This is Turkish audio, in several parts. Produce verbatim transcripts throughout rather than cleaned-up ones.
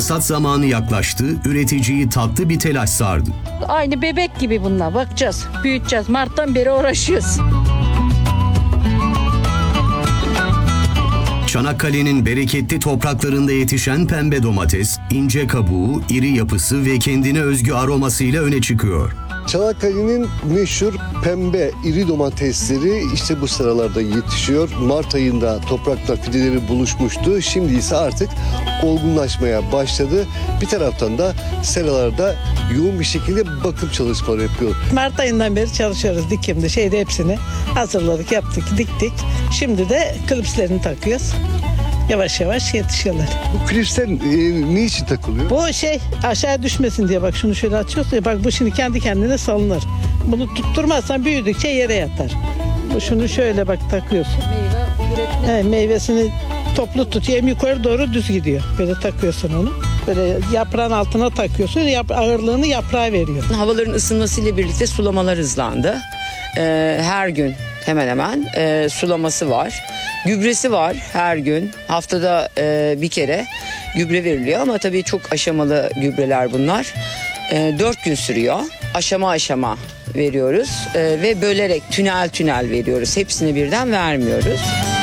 Hasat zamanı yaklaştı, üreticiyi tatlı bir telaş sardı. Aynı bebek gibi bunlar, bakacağız, büyüteceğiz. Mart'tan beri uğraşıyoruz. Çanakkale'nin bereketli topraklarında yetişen pembe domates, ince kabuğu, iri yapısı ve kendine özgü aromasıyla öne çıkıyor. Çanakkale'nin meşhur pembe iri domatesleri işte bu sıralarda yetişiyor. Mart ayında toprakla fideleri buluşmuştu. Şimdi ise artık olgunlaşmaya başladı. Bir taraftan da seralarda yoğun bir şekilde bakım çalışmaları yapıyor. Mart ayından beri çalışıyoruz dikimde, şeyde hepsini hazırladık, yaptık, diktik. Şimdi de klipslerini takıyoruz. Yavaş yavaş yetişiyorlar. Bu klipsler e, ne için takılıyor? Bu şey aşağı düşmesin diye, bak şunu şöyle açıyorsun ya, bak bu şimdi kendi kendine salınır. Bunu tutturmazsan büyüdükçe yere yatar. Bu şunu şöyle bak takıyorsun. Meyve üretme. He, meyvesini toplu tutuyor, hem yukarı doğru düz gidiyor. Böyle takıyorsun onu. Böyle yaprağın altına takıyorsun, yap, ağırlığını yaprağa veriyor. Havaların ısınmasıyla birlikte sulamalar hızlandı. Ee, her gün hemen hemen e, sulaması var. Gübresi var her gün. Haftada e, bir kere gübre veriliyor ama tabii çok aşamalı gübreler bunlar. E, dört gün sürüyor. Aşama aşama veriyoruz e, ve bölerek tünel tünel veriyoruz. Hepsini birden vermiyoruz.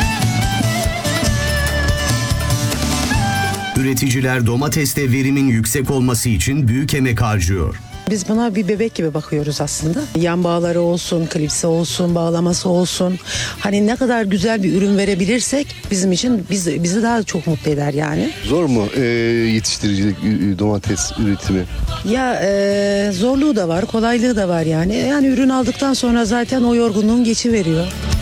Üreticiler domateste verimin yüksek olması için büyük emek harcıyor. Biz buna bir bebek gibi bakıyoruz aslında. Yan bağları olsun, klipsi olsun, bağlaması olsun. Hani ne kadar güzel bir ürün verebilirsek bizim için biz, bizi daha çok mutlu eder yani. Zor mu e, yetiştiricilik, e, domates üretimi? Ya e, zorluğu da var, kolaylığı da var yani. Yani ürün aldıktan sonra zaten o yorgunluğun geçiveriyor.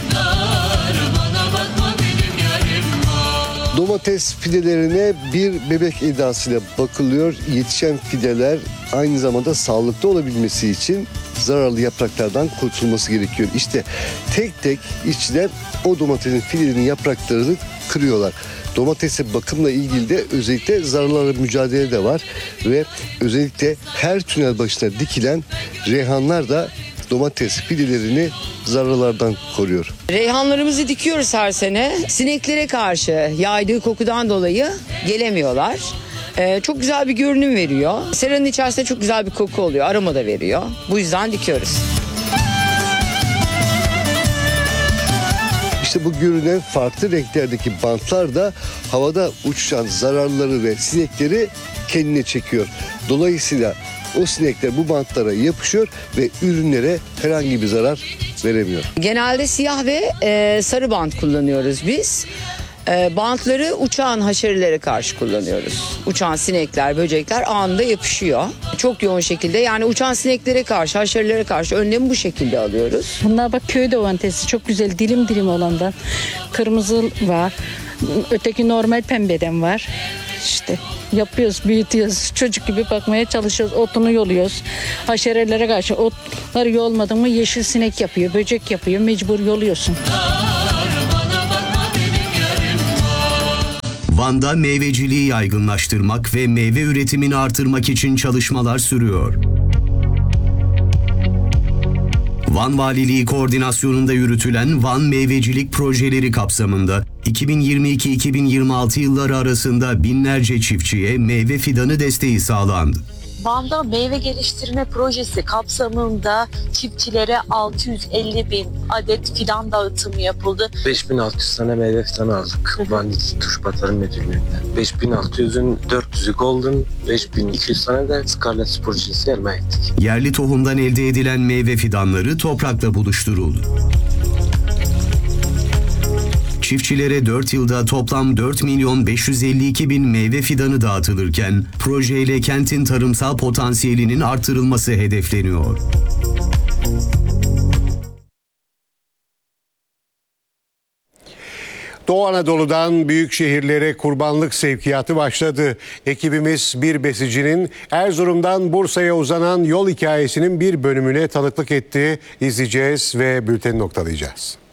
Domates fidelerine bir bebek edasıyla bakılıyor. Yetişen fideler aynı zamanda sağlıklı olabilmesi için zararlı yapraklardan kurtulması gerekiyor. İşte tek tek işçiler o domatesin fidelerinin yapraklarını kırıyorlar. Domatese bakımla ilgili de özellikle zararlarla mücadele de var ve özellikle her tünel başına dikilen reyhanlar da domates fidelerini zararlardan koruyor. Reyhanlarımızı dikiyoruz her sene. Sineklere karşı yaydığı kokudan dolayı gelemiyorlar. Ee, çok güzel bir görünüm veriyor. Seranın içerisinde çok güzel bir koku oluyor. Aroma da veriyor. Bu yüzden dikiyoruz. İşte bu görünen farklı renklerdeki bantlar da havada uçuşan zararları ve sinekleri kendine çekiyor. Dolayısıyla o sinekler bu bantlara yapışıyor ve ürünlere herhangi bir zarar veremiyor. Genelde siyah ve e, sarı bant kullanıyoruz biz. E, bantları uçan haşerelere karşı kullanıyoruz. Uçan sinekler, böcekler anında yapışıyor. Çok yoğun şekilde, yani uçan sineklere karşı, haşerelere karşı önlemi bu şekilde alıyoruz. Bunlar bak köy domatesi çok güzel, dilim dilim olandan. Kırmızı var. Öteki normal pembeden var. İşte yapıyoruz, büyütüyoruz. Çocuk gibi bakmaya çalışıyoruz. Otunu yoluyoruz. Haşerelere karşı otları yolmadın mı yeşil sinek yapıyor, böcek yapıyor. Mecbur yoluyorsun. Van'da meyveciliği yaygınlaştırmak ve meyve üretimini artırmak için çalışmalar sürüyor. Van Valiliği koordinasyonunda yürütülen Van Meyvecilik Projeleri kapsamında iki bin yirmi iki iki bin yirmi altı yılları arasında binlerce çiftçiye meyve fidanı desteği sağlandı. Van'da meyve geliştirme projesi kapsamında çiftçilere altı yüz elli bin adet fidan dağıtımı yapıldı. beş bin altı yüz tane meyve fidanı aldık Van Tuş Batarım Müdürlüğü'nden. beş bin altı yüzün dört yüzü Golden, beş bin iki yüz tane de Scarlet projesi elde ettik. Yerli tohumdan elde edilen meyve fidanları toprakla buluşturuldu. Çiftçilere dört yılda toplam dört milyon beş yüz elli iki bin meyve fidanı dağıtılırken projeyle kentin tarımsal potansiyelinin artırılması hedefleniyor. Doğu Anadolu'dan büyük şehirlere kurbanlık sevkiyatı başladı. Ekibimiz bir besicinin Erzurum'dan Bursa'ya uzanan yol hikayesinin bir bölümüne tanıklık etti. İzleyeceğiz ve bülteni noktalayacağız.